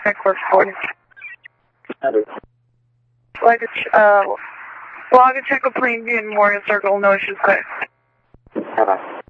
Clerk 40. Standard. Log a check of Plainview and Memorial Circle, no issues there. Bye-bye.